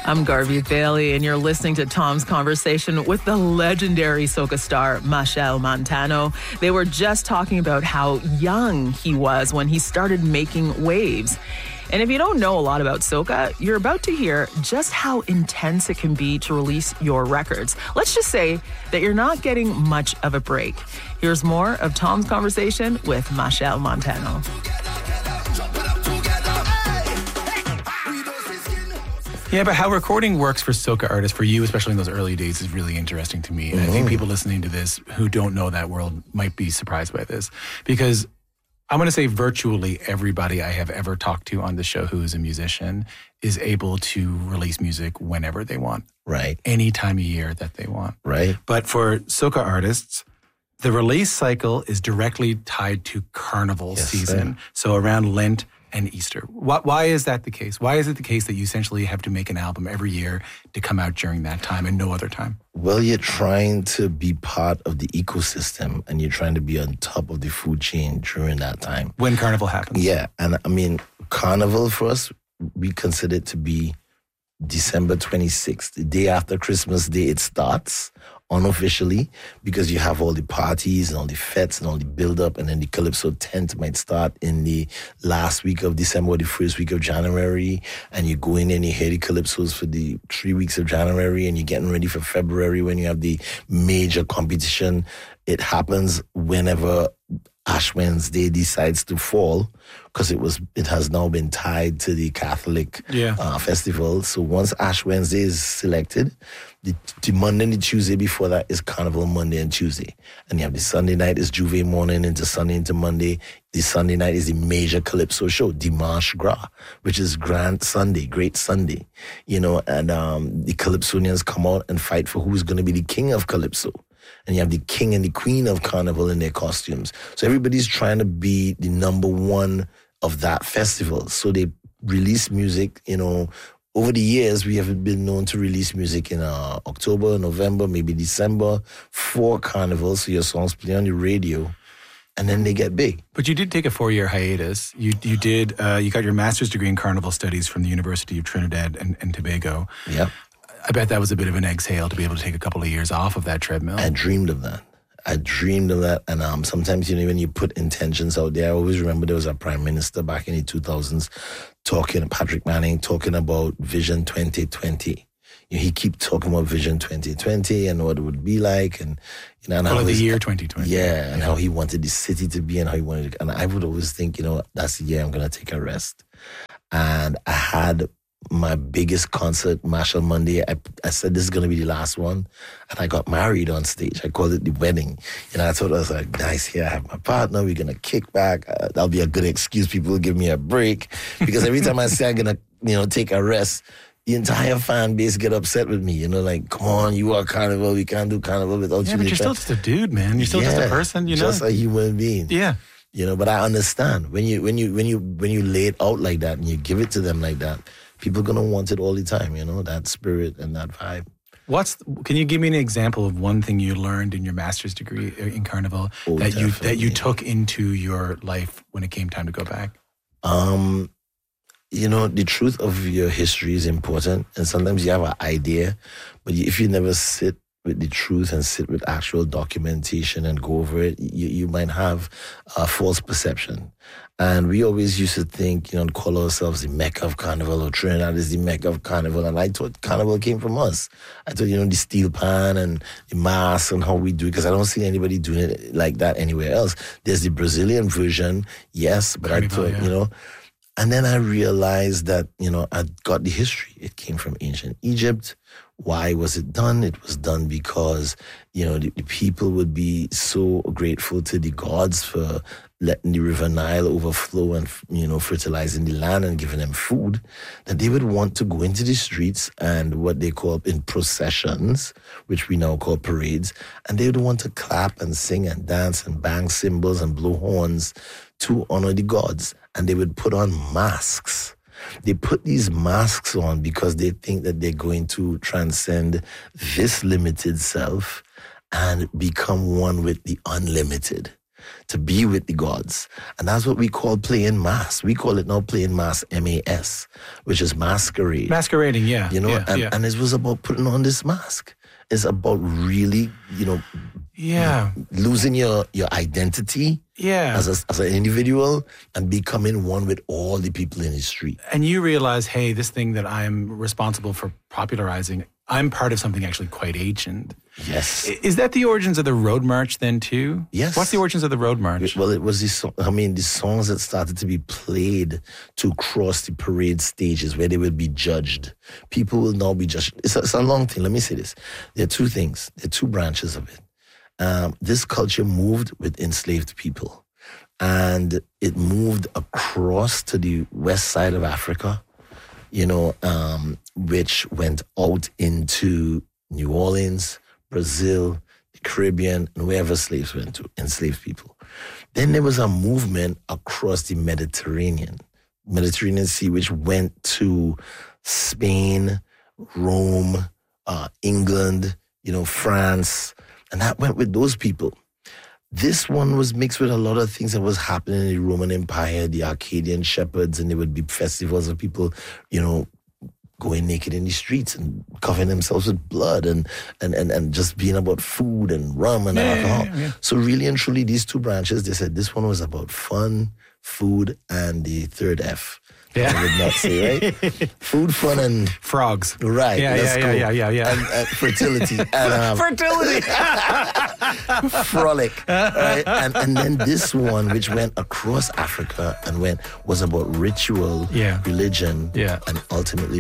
I'm Garvey Bailey, and you're listening to Tom's conversation with the legendary soca star, Machel Montano. They were just talking about how young he was when he started making waves. And if you don't know a lot about soca, you're about to hear just how intense it can be to release your records. Let's just say that you're not getting much of a break. Here's more of Tom's conversation with Machel Montano. Yeah, but how recording works for soca artists, for you, especially in those early days, is really interesting to me. And I think people listening to this who don't know that world might be surprised by this. Because I'm going to say virtually everybody I have ever talked to on the show who is a musician is able to release music whenever they want. Right. Any time of year that they want. Right. But for soca artists, the release cycle is directly tied to carnival season. Sir. So around Lent and Easter. Why is that the case? Why is it the case that you essentially have to make an album every year to come out during that time and no other time? Well, you're trying to be part of the ecosystem and you're trying to be on top of the food chain during that time. When Carnival happens. Yeah. And I mean, Carnival for us, we consider it to be December 26th, the day after Christmas Day. It starts unofficially because you have all the parties and all the fetes and all the build-up, and then the Calypso tent might start in the last week of December or the first week of January, and you go in and you hear the Calypsos for the 3 weeks of January, and you're getting ready for February when you have the major competition. It happens whenever Ash Wednesday decides to fall, because it has now been tied to the Catholic festival. So once Ash Wednesday is selected, the Monday and the Tuesday before that is Carnival Monday and Tuesday. And you have the Sunday night is Juve morning into Sunday into Monday. The Sunday night is the major Calypso show, Dimanche Gras, which is Grand Sunday, Great Sunday. You know, and the Calypsonians come out and fight for who's going to be the king of Calypso. And you have the king and the queen of Carnival in their costumes. So everybody's trying to be the number one of that festival. So they release music, you know. Over the years, we have been known to release music in October, November, maybe December for Carnival. So your songs play on the radio, and then they get big. But you did take a 4-year hiatus. You got your master's degree in Carnival Studies from the University of Trinidad and Tobago. Yep. I bet that was a bit of an exhale to be able to take a couple of years off of that treadmill. I dreamed of that. And sometimes, you know, when you put intentions out there, I always remember there was a prime minister back in the 2000s Patrick Manning, talking about Vision 2020. You know, he keep talking about Vision 2020 and what it would be like, and you know, and the year 2020. Yeah, and how he wanted the city to be, and how he wanted it. And I would always think, you know, that's the year I'm going to take a rest. And I had my biggest concert, Machel Monday. I said, this is going to be the last one. And I got married on stage. I called it the wedding. You know, I thought I was like, nice, here I have my partner. We're going to kick back. That'll be a good excuse. People will give me a break. Because every time I say I'm going to, you know, take a rest, the entire fan base get upset with me. You know, like, come on, you are Carnival. We can't do Carnival without you. Yeah, but you're still just a dude, man. You're still just a person, you know? Just a human being. Yeah. You know, but I understand. When you lay it out like that and you give it to them like that, people are going to want it all the time, you know, that spirit and that vibe. Can you give me an example of one thing you learned in your master's degree in Carnival that you took into your life when it came time to go back? You know, the truth of your history is important. And sometimes you have an idea, but if you never sit with the truth and sit with actual documentation and go over it, you might have a false perception. And we always used to think, you know, call ourselves the Mecca of Carnival, or Trinidad is the Mecca of Carnival. And I thought Carnival came from us. I thought, you know, the steel pan and the mask and how we do it, because I don't see anybody doing it like that anywhere else. There's the Brazilian version, yes, but Carnival, I thought, you know. And then I realized that, you know, I got the history. It came from ancient Egypt. Why was it done? It was done because, you know, the people would be so grateful to the gods for letting the River Nile overflow and, you know, fertilizing the land and giving them food, that they would want to go into the streets and what they call in processions, which we now call parades, and they would want to clap and sing and dance and bang cymbals and blow horns to honor the gods. And they would put on masks. They put these masks on because they think that they're going to transcend this limited self and become one with the unlimited. to be with the gods. And that's what we call playing mass. We call it now playing mass, M-A-S, which is masquerade. Masquerading, yeah. You know, yeah, and it was about putting on this mask. It's about really, losing your identity as an individual and becoming one with all the people in the street. And you realize, hey, this thing that I'm responsible for popularizing, I'm part of something actually quite ancient. Yes. Is that the origins of the Road March then too? Yes. What's the origins of the Road March? Well, it was the songs that started to be played to cross the parade stages where they will be judged. People will now be judged. It's a long thing. Let me say this. There are two things. There are two branches of it. This culture moved with enslaved people, and it moved across to the west side of Africa, which went out into New Orleans, Brazil, the Caribbean, and wherever slaves went to, enslaved people. Then there was a movement across the Mediterranean Sea, which went to Spain, Rome, England, France, and that went with those people. This one was mixed with a lot of things that was happening in the Roman Empire, the Arcadian shepherds, and there would be festivals of people, going naked in the streets and covering themselves with blood and just being about food and rum and alcohol. Yeah. So really and truly, these two branches, they said this one was about fun, food, and the third F. Yeah. I would not say, right? Food, fun, and... Frogs. Right. Yeah. And fertility. And, fertility! Frolic. Right? And then this one, which went across Africa and was about ritual, religion, and ultimately